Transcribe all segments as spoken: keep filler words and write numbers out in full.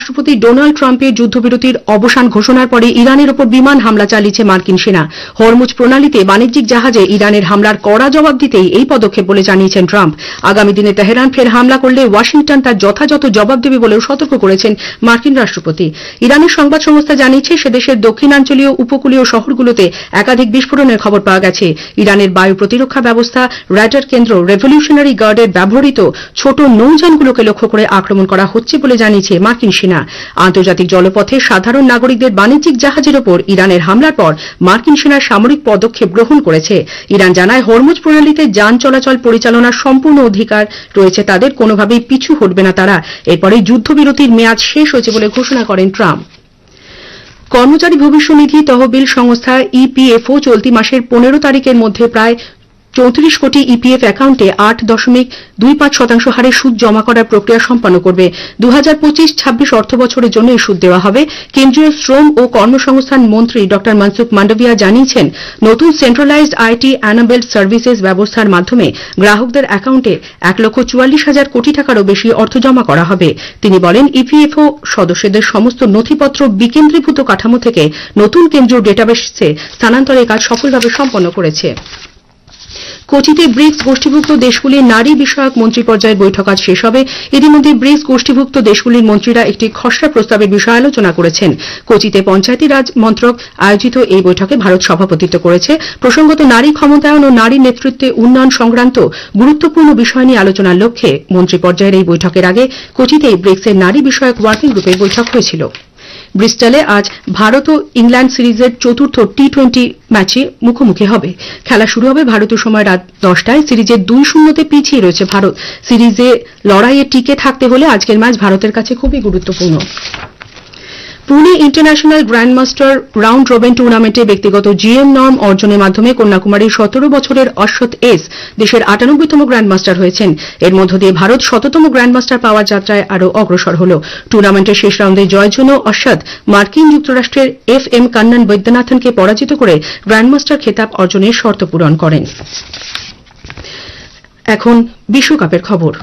রাষ্ট্রপতি ডোনাল্ড ট্রাম্পের যুদ্ধবিরতির অবসান ঘোষণার পরে ইরানের ওপর বিমান হামলা চালিয়েছে মার্কিন সেনা। হরমুজ প্রণালীতে বাণিজ্যিক জাহাজে ইরানের হামলার কড়া জবাব দিতেই এই পদক্ষেপ বলে জানিয়েছেন ট্রাম্প। আগামী দিনে তেহরান ফের হামলা করলে ওয়াশিংটন তার যথাযথ জবাব দেবে বলেও সতর্ক করেছেন মার্কিন রাষ্ট্রপতি। ইরানের সংবাদ সংস্থা জানিয়েছে সে দেশের দক্ষিণাঞ্চলীয় উপকূলীয় শহরগুলোতে একাধিক বিস্ফোরণের খবর পাওয়া গেছে। ইরানের বায়ু প্রতিরক্ষা ব্যবস্থা, রাডার কেন্দ্র, রেভলিউশনারি গার্ডের ব্যবহৃত ছোট নৌযানগুলোকে লক্ষ্য করে আক্রমণ করা হচ্ছে বলে জানিয়েছে মার্কিন সেনা। আন্তর্জাতিক জলপথে সাধারণ নাগরিকদের বাণিজ্যিক জাহাজের ওপর ইরানের হামলার পর মার্কিন সেনা সামরিক পদক্ষেপ গ্রহণ করেছে। ইরান জানায় হরমুজ প্রণালীতে যান চলাচল পরিচালনার সম্পূর্ণ অধিকার রয়েছে তাদের, কোনোভাবেই পিছু হটবে না তারা। এরপরে যুদ্ধবিরতির মেয়াদ শেষ হয়েছে বলে ঘোষণা করেন ট্রাম্প। কর্মচারী ভবিষ্যনিধি তহবিল সংস্থা ইপিএফও চলতি মাসের পনেরো তারিখের মধ্যে প্রায় চৌত্রিশ কোটি ইপিএফ অ্যাকাউন্টে আট দশমিক দুই পাঁচ শতাংশ হারে সুদ জমা করার প্রক্রিয়া সম্পন্ন করবে। দু হাজার পঁচিশ ছাব্বিশ অর্থ বছরের জন্য এই সুদ দেওয়া হবে। কেন্দ্রীয় শ্রম ও কর্মসংস্থান মন্ত্রী ড মনসুখ মান্ডভিয়া জানিয়েছেন, নতুন সেন্ট্রালাইজড আইটি অ্যানাবেলড সার্ভিসেস ব্যবস্থার মাধ্যমে গ্রাহকদের অ্যাকাউন্টে এক লক্ষ চুয়াল্লিশ হাজার কোটি টাকারও বেশি অর্থ জমা করা হবে। তিনি বলেন, ইপিএফও সদস্যদের সমস্ত নথিপত্র বিকেন্দ্রীভূত কাঠামো থেকে নতুন কেন্দ্রীয় ডেটাবেসে স্থানান্তরের কাজ সফলভাবে সম্পন্ন করেছে। কোচিতে ব্রিক্স গোষ্ঠীভুক্ত দেশগুলির নারী বিষয়ক মন্ত্রী পর্যায়ের বৈঠক আজ শেষ হবে। ইতিমধ্যে ব্রিক্স গোষ্ঠীভুক্ত দেশগুলির মন্ত্রীরা একটি খসড়া প্রস্তাবের বিষয়ে আলোচনা করেছেন। কোচিতে পঞ্চায়েতি রাজ মন্ত্রক আয়োজিত এই বৈঠকে ভারত সভাপতিত্ব করেছে। প্রসঙ্গত, নারী ক্ষমতায়ন ও নারী নেতৃত্বে উন্নয়ন সংক্রান্ত গুরুত্বপূর্ণ বিষয় নিয়ে আলোচনার লক্ষ্যে মন্ত্রী পর্যায়ের এই বৈঠকের আগে কোচিতেই ব্রিক্সের নারী বিষয়ক ওয়ার্কিং গ্রুপের বৈঠক হয়েছিল। ব্রিস্টলে আজ ভারত ও ইংল্যান্ড সিরিজের চতুর্থ টি টোয়েন্টি ম্যাচে মুখোমুখি হবে। খেলা শুরু হবে ভারতীয় সময় রাত দশটায়। সিরিজে দুই শূন্যতে পিছিয়ে রয়েছে ভারত। সিরিজে লড়াইয়ে টিকে থাকতে হলে আজকের ম্যাচ ভারতের কাছে খুবই গুরুত্বপূর্ণ। Pune international grandmaster round robin টুর্নামেন্টে ব্যক্তিগত জিএম নর্ম অর্জনের মাধ্যমে কন্যাকুমারীর সতেরো বছরের অশ্বত এস দেশের আটানব্বইতম গ্র্যান্ডমাস্টার হয়েছেন। এর মধ্য দিয়ে ভারত শততম গ্র্যান্ডমাস্টার পাওয়ার যাত্রায় আরও অগ্রসর হল। টুর্নামেন্টের শেষ রাউন্ডে জয়ের জন্য অশ্বত মার্কিন যুক্তরাষ্ট্রের এফ এম কান্নান বৈদ্যনাথনকে পরাজিত করে গ্র্যান্ডমাস্টার খেতাব অর্জনের শর্ত পূরণ করেন। এখন বিশ্বকাপের খবর।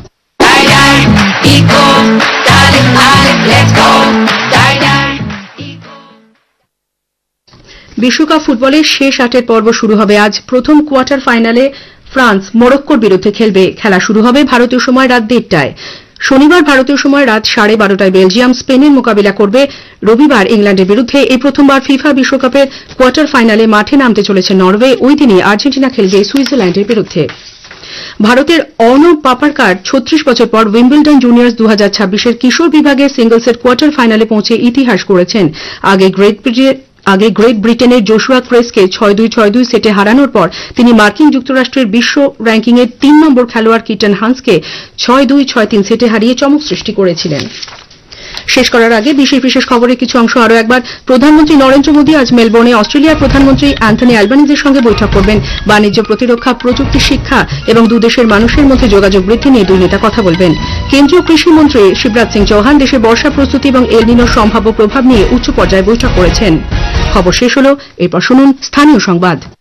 বিশ্বকাপ ফুটবলের শেষ আটের পর্ব শুরু হবে আজ। প্রথম কোয়ার্টার ফাইনালে ফ্রান্স মরক্কোর বিরুদ্ধে খেলবে। খেলা শুরু হবে ভারতীয় সময় রাত দেড়টায়। শনিবার ভারতীয় সময় রাত সাড়ে বারোটায় বেলজিয়াম স্পেনের মোকাবিলা করবে। রবিবার ইংল্যান্ডের বিরুদ্ধে এই প্রথমবার ফিফা বিশ্বকাপের কোয়ার্টার ফাইনালে মাঠে নামতে চলেছে নরওয়ে। ওই দিনই আর্জেন্টিনা খেলবে সুইজারল্যান্ডের বিরুদ্ধে। ভারতের অর্ণব পাপারকার ছত্রিশ বছর পর উইম্বলডন জুনিয়র্স দু হাজার ছাব্বিশের কিশোর বিভাগের সিঙ্গলসের কোয়ার্টার ফাইনালে পৌঁছে ইতিহাস গড়েছেন। আগে গ্রেট আগে গ্রেট ব্রিটেনের জোশুয়া ক্রেসকে ছয় দুই ছয় দুই সেটে হারানোর পর তিনি মার্কিন যুক্তরাষ্ট্রের বিশ্ব র্যাঙ্কিংয়ের তিন নম্বর খেলোয়াড় কিটন হান্সকে ছয় দুই ছয় তিন সেটে হারিয়ে চমক সৃষ্টি করেছিলেন। শেষ করার আগে বিশেষ বিশেষ খবরের কিছু অংশ আরও একবার। প্রধানমন্ত্রী নরেন্দ্র মোদী আজ মেলবোর্নে অস্ট্রেলিয়ার প্রধানমন্ত্রী অ্যান্থনি অ্যালবানিজের সঙ্গে বৈঠক করবেন। বাণিজ্য, প্রতিরক্ষা, প্রযুক্তি, শিক্ষা এবং দুদেশের মানুষের মধ্যে যোগাযোগ বৃদ্ধি নিয়ে দুই নেতা কথা বলবেন। কেন্দ্রীয় কৃষিমন্ত্রী শিবরাজ সিং চৌহান দেশের বর্ষা প্রস্তুতি এবং এল নিনোর সম্ভাব্য প্রভাব নিয়ে উচ্চ পর্যায়ে বৈঠক করেছেন। খবর শেষ হল। এরপর শুনুন স্থানীয় সংবাদ।